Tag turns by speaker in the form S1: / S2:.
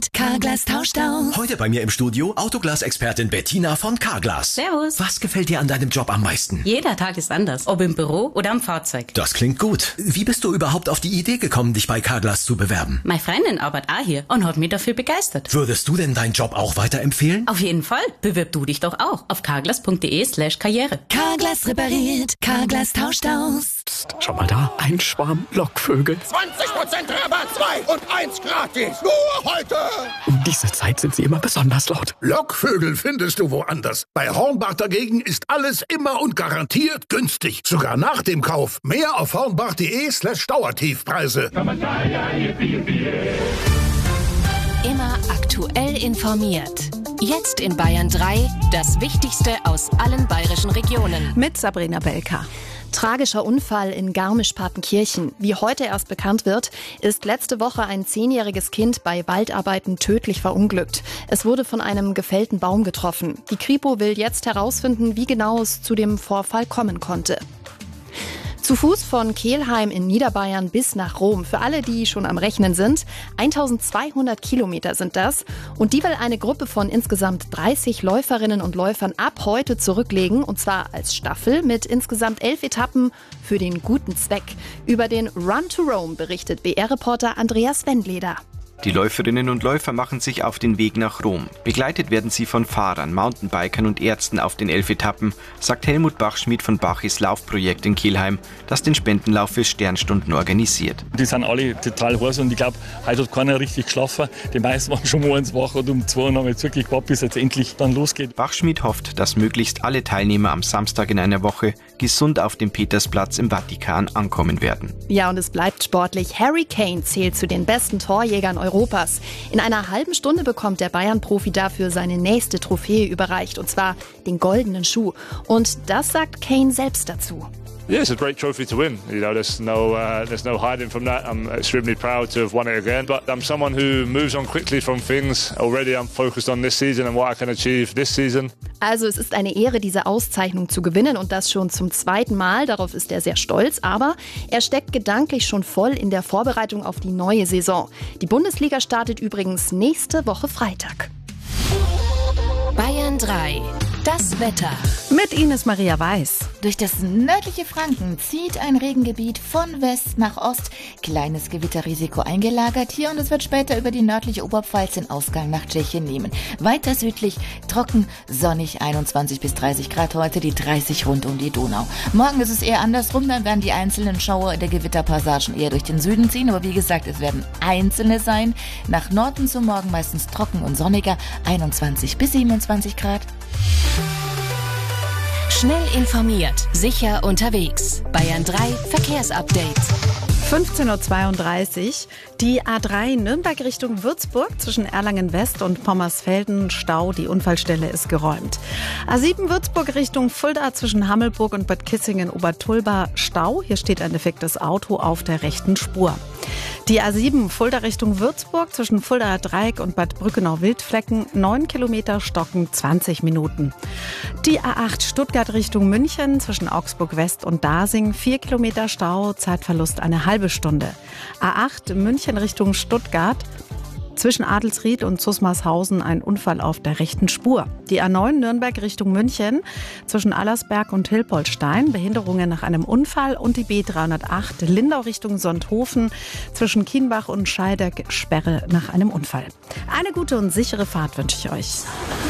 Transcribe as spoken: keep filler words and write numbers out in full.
S1: repariert, Carglass tauscht aus.
S2: Heute bei mir im Studio Autoglas-Expertin Bettina von Carglass.
S3: Servus.
S2: Was gefällt dir an deinem Job am meisten?
S3: Jeder Tag ist anders, ob im Büro oder am Fahrzeug.
S2: Das klingt gut. Wie bist du überhaupt auf die Idee gekommen, dich bei Carglass zu bewerben?
S3: Meine Freundin arbeitet auch hier und hat mich dafür begeistert.
S2: Würdest du denn deinen Job auch weiterempfehlen?
S3: Auf jeden Fall. Bewirb du dich doch auch auf carglass.de slash karriere.
S1: Carglass repariert, Carglass tauscht aus.
S4: Psst, schau mal da, ein Schwarm Lockvögel.
S5: zwanzig Prozent Rabatt, zwei und eins gratis. Nur heute.
S4: Um diese Zeit sind sie immer besonders laut.
S5: Lockvögel findest du woanders. Bei Hornbach dagegen ist alles immer und garantiert günstig. Sogar nach dem Kauf. Mehr auf hornbach.de slash Dauertiefpreise.
S1: Immer aktuell informiert. Jetzt in Bayern drei, das Wichtigste aus allen bayerischen Regionen.
S6: Mit Sabrina Belka. Tragischer Unfall in Garmisch-Partenkirchen. Wie heute erst bekannt wird, ist letzte Woche ein zehnjähriges Kind bei Waldarbeiten tödlich verunglückt. Es wurde von einem gefällten Baum getroffen. Die Kripo will jetzt herausfinden, wie genau es zu dem Vorfall kommen konnte. Zu Fuß von Kelheim in Niederbayern bis nach Rom. Für alle, die schon am Rechnen sind, eintausendzweihundert Kilometer sind das. Und die will eine Gruppe von insgesamt dreißig Läuferinnen und Läufern ab heute zurücklegen. Und zwar als Staffel mit insgesamt elf Etappen für den guten Zweck. Über den Run to Rome berichtet B R-Reporter Andreas Wendleder.
S7: Die Läuferinnen und Läufer machen sich auf den Weg nach Rom. Begleitet werden sie von Fahrern, Mountainbikern und Ärzten auf den elf Etappen, sagt Helmut Bachschmidt von Bachis Laufprojekt in Kelheim, das den Spendenlauf für Sternstunden organisiert.
S8: Die sind alle total heiß und ich glaube, heute hat keiner richtig geschlafen. Die meisten waren schon morgens wach und um zwei und haben jetzt wirklich gewartet, bis es jetzt endlich dann losgeht.
S7: Bachschmidt hofft, dass möglichst alle Teilnehmer am Samstag in einer Woche gesund auf dem Petersplatz im Vatikan ankommen werden.
S6: Ja, und es bleibt sportlich. Harry Kane zählt zu den besten Torjägern Europas. In einer halben Stunde bekommt der Bayern-Profi dafür seine nächste Trophäe überreicht, und zwar den goldenen Schuh. Und das sagt Kane selbst dazu.
S9: Yeah, it's a great trophy to win. You know, there's no uh, there's no hiding from that. I'm extremely proud to have won it again. But I'm someone who moves on quickly from things. Already I'm focused on this season and what I can achieve this season.
S6: Also es ist eine Ehre, diese Auszeichnung zu gewinnen, und das schon zum zweiten Mal. Darauf ist er sehr stolz. Aber er steckt gedanklich schon voll in der Vorbereitung auf die neue Saison. Die Bundesliga startet übrigens nächste Woche Freitag.
S1: Bayern drei. Das Wetter.
S6: Mit Ines Maria Weiß.
S10: Durch das nördliche Franken zieht ein Regengebiet von West nach Ost. Kleines Gewitterrisiko eingelagert hier, und es wird später über die nördliche Oberpfalz den Ausgang nach Tschechien nehmen. Weiter südlich trocken, sonnig, einundzwanzig bis dreißig Grad heute, die dreißig rund um die Donau. Morgen ist es eher andersrum, dann werden die einzelnen Schauer der Gewitterpassagen eher durch den Süden ziehen. Aber wie gesagt, es werden einzelne sein. Nach Norden zum Morgen meistens trocken und sonniger, einundzwanzig bis siebenundzwanzig Grad.
S1: Schnell informiert, sicher unterwegs. Bayern drei Verkehrsupdate.
S6: fünfzehn Uhr zweiunddreißig. Die A drei Nürnberg Richtung Würzburg zwischen Erlangen West und Pommersfelden Stau. Die Unfallstelle ist geräumt. A sieben Würzburg Richtung Fulda zwischen Hammelburg und Bad Kissingen-Obertulba Stau. Hier steht ein defektes Auto auf der rechten Spur. Die A sieben Fulda Richtung Würzburg zwischen Fuldaer Dreieck und Bad Brückenau-Wildflecken neun Kilometer stocken zwanzig Minuten. Die A acht Stuttgart Richtung München zwischen Augsburg West und Dasing vier Kilometer Stau, Zeitverlust eine halbe Stunde. A acht München Richtung Stuttgart zwischen Adelsried und Zusmarshausen ein Unfall auf der rechten Spur. Die A neun Nürnberg Richtung München zwischen Allersberg und Hilpoltstein, Behinderungen nach einem Unfall, und die B dreihundertacht Lindau Richtung Sonthofen zwischen Kienbach und Scheideck, Sperre nach einem Unfall. Eine gute und sichere Fahrt wünsche ich euch.